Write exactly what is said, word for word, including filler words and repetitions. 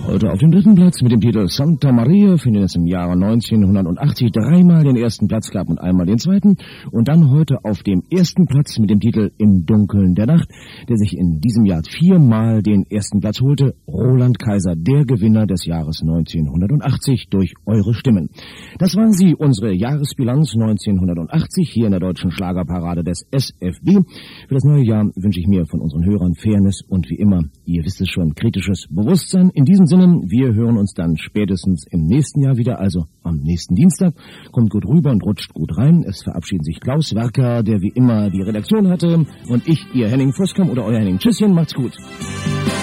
Heute auf dem dritten Platz mit dem Titel Santa Maria, für den es im Jahre neunzehnhundertachtzig dreimal den ersten Platz gab und einmal den zweiten. Und dann heute auf dem ersten Platz mit dem Titel Im Dunkeln der Nacht, der sich in diesem Jahr viermal den ersten Platz holte. Roland Kaiser, der Gewinner des Jahres neunzehnhundertachtzig durch eure Stimmen. Das waren sie, unsere Jahresbilanz neunzehnhundertachtzig hier in der deutschen Schlagerparade des S F B. Für das neue Jahr wünsche ich mir von unseren Hörern Fairness und wie immer, ihr wisst es schon, kritisches Bewusstsein. In diesem Sinne, wir hören uns dann spätestens im nächsten Jahr wieder, also am nächsten Dienstag. Kommt gut rüber und rutscht gut rein. Es verabschieden sich Klaus Werker, der wie immer die Redaktion hatte, und ich, ihr Henning Voskamp oder euer Henning. Tschüsschen, macht's gut.